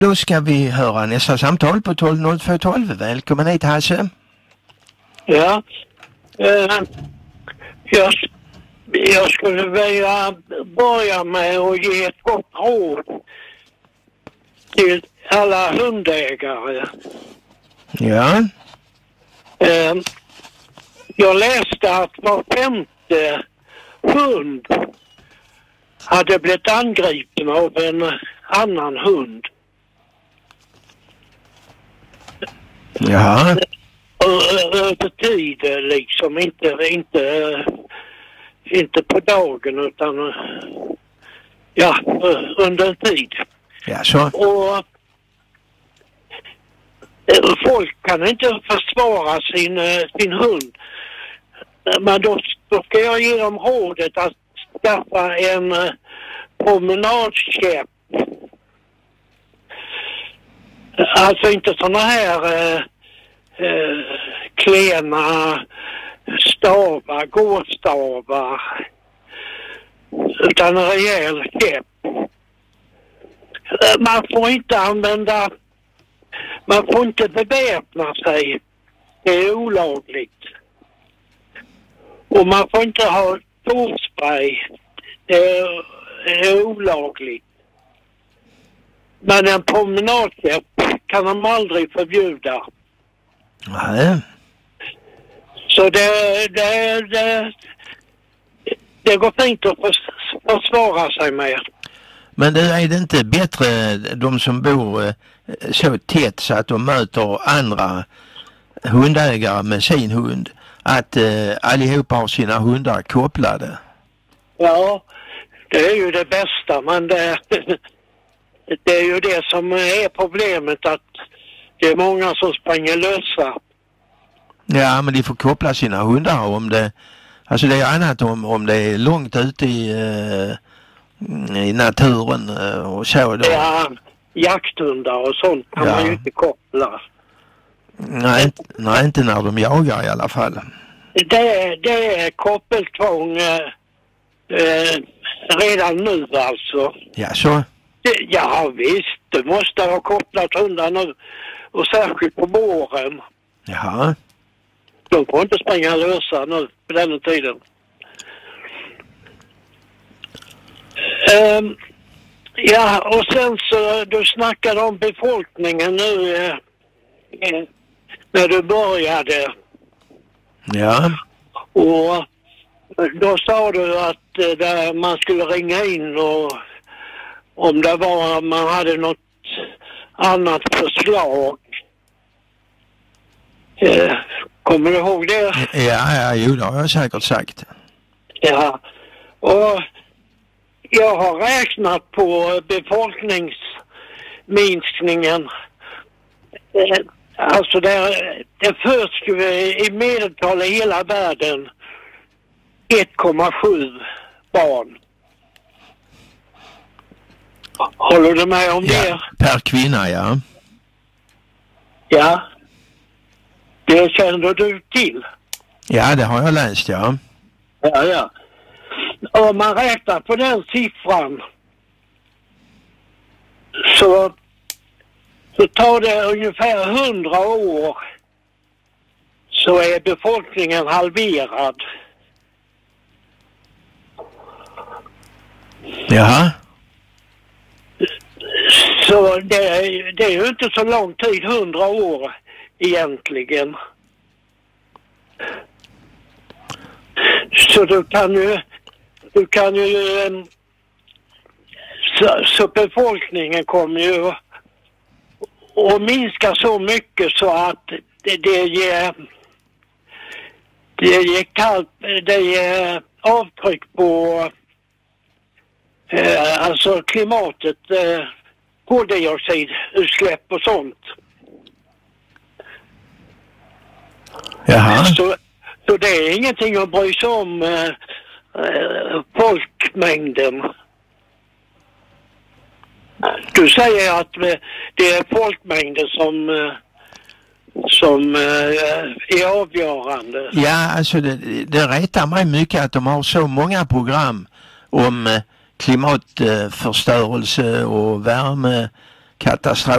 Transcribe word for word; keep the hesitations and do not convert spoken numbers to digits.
Då ska vi höra nästa samtal på tolv noll två tolv. Välkommen hit, Hasse. Ja. Uh, jag, jag skulle vilja börja med att ge ett gott råd till alla hundägare. Ja. Uh, jag läste att var femte hund hade blivit angripen av en annan hund. Ja. Över tid liksom, inte, inte, inte på dagen utan ja, under en tid. Ja, så. Och folk kan inte försvara sin, sin hund. Men då, då ska jag ge dem rådet att skaffa en promenadkäpp. Alltså inte såna här eh, eh, klena stavar, gåstavar, utan en rejäl käpp. Man får inte använda, man får inte beväpna sig. Det är olagligt. Och man får inte ha torspray. Det är, det är olagligt. Men en promenadkäpp kan de aldrig förbjuda. Nej. Så det, det, det, det går fint att försvara sig med. Men det är det inte bättre de som bor eh, så tätt så att de möter andra hundägare med sin hund, att eh, allihopa har sina hundar kopplade? Ja, det är ju det bästa, men det, det är ju det som är problemet, att det är många som springer lösa. Ja, men de får koppla sina hundar om det, alltså det är annat om, om det är långt ute i, eh, i naturen eh, och så då. Ja, jakthundar och sånt kan Ja. man ju inte koppla. Nej, inte, nej, inte när de jagar i alla fall. Det, det är koppeltvång eh, eh, redan nu alltså. Ja, så. Det, ja visst, du måste ha kopplat hundarna nu. Och särskilt på våren. Jaha. De får inte springa lösa nu på den tiden. Um, ja, och sen så du snackade om befolkningen nu eh, eh, när du började. Ja. Och då sa du att eh, där man skulle ringa in och om det var man hade något annat förslag. Eh, kommer du ihåg det? Ja, ja, jo, det har jag säkert sagt. Ja, och jag har räknat på befolkningsminskningen. Eh, alltså det, det föds ju i medeltal i hela världen ett komma sju barn. Håller du med om Ja, det? per kvinna, ja. Ja. Det känner du till? Ja, det har jag läst, ja. Ja, ja. Om man räknar på den siffran så, så tar det ungefär hundra år så är befolkningen halverad. Jaha. Så det, det är ju inte så lång tid, hundra år egentligen. Så du kan ju, du kan ju, så, så befolkningen kommer ju att minska så mycket så att det, det ger, det ger kallt, det ger avtryck på eh, alltså klimatet, eh, koldioxidutsläpp och sånt. Jaha. Så, så det är ingenting att bry sig om eh, eh, folkmängden. Du säger att eh, det är folkmängden som, eh, som eh, är avgörande. Ja, alltså det, det retar mig mycket att de har så många program om eh, klimatförstörelse och värme katastrof.